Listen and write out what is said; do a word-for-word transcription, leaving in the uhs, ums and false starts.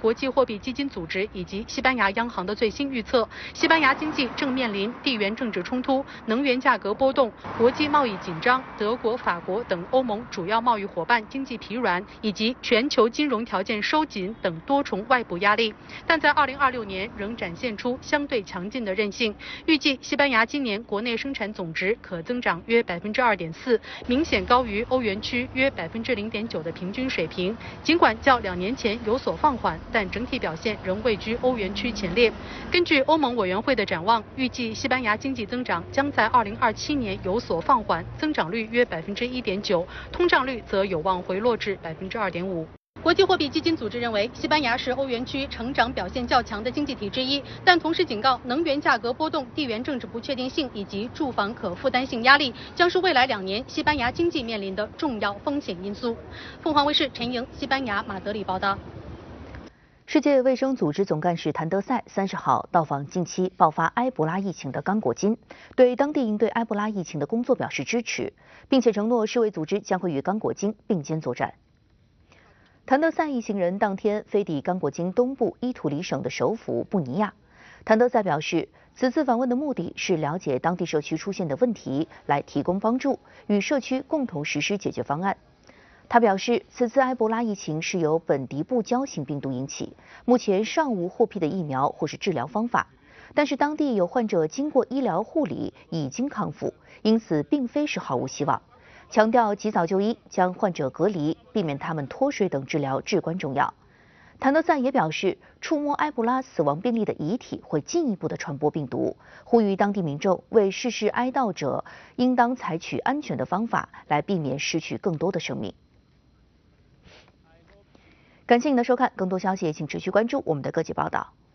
国际货币基金组织以及西班牙央行的最新预测，西班牙经济正面临地缘政治冲突、能源价格波动、国际贸易紧张、德国、法国等欧盟主要贸易伙伴经济疲软以及全球金融条件收紧等多重外部压力，但在二零二六年仍展现出相对强劲的韧性。预计西班牙今年国内生产总值可增长约百分之二点四，明显高于欧元区约百分之零点九的平均水平。尽管较两年前有所放缓，但整体表现仍位居欧元区前列。根据欧盟委员会的展望，预计西班牙经济增长将在二零二七年有所放缓，增长率约百分之一点九，通胀率则有望回落至百分之二点五。国际货币基金组织认为，西班牙是欧元区成长表现较强的经济体之一，但同时警告，能源价格波动、地缘政治不确定性以及住房可负担性压力将是未来两年西班牙经济面临的重要风险因素。凤凰卫视陈莹，西班牙马德里报道。 世界卫生组织总干事谭德赛三十号到访近期爆发埃博拉疫情的刚果金，对当地应对埃博拉疫情的工作表示支持，并且承诺世卫组织将会与刚果金并肩作战。谭德赛一行人当天飞抵刚果金东部伊图里省的首府布尼亚。谭德赛表示，此次访问的目的是了解当地社区出现的问题，来提供帮助，与社区共同实施解决方案。他表示，此次埃博拉疫情是由本迪布胶型病毒引起，目前尚无获批的疫苗或是治疗方法，但是当地有患者经过医疗护理已经康复，因此并非是毫无希望。强调及早就医，将患者隔离，避免他们脱水等治疗至关重要。谭德赛也表示，触摸埃博拉死亡病例的遗体会进一步的传播病毒，呼吁当地民众为逝世哀悼者应当采取安全的方法，来避免失去更多的生命。感谢您的收看，更多消息请持续关注我们的各节报道。